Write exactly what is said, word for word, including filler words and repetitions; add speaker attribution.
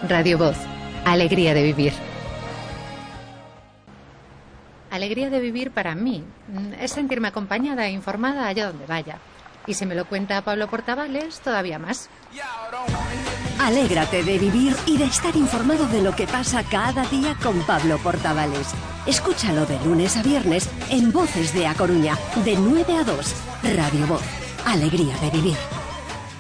Speaker 1: Radio Voz. Alegría de vivir. Alegría de vivir para mí es sentirme acompañada e informada allá donde vaya. Y si me lo cuenta Pablo Portavales, todavía más.
Speaker 2: Alégrate de vivir y de estar informado de lo que pasa cada día con Pablo Portavales. Escúchalo de lunes a viernes en Voces de A Coruña, de nueve a dos. Radio Voz. Alegría de vivir.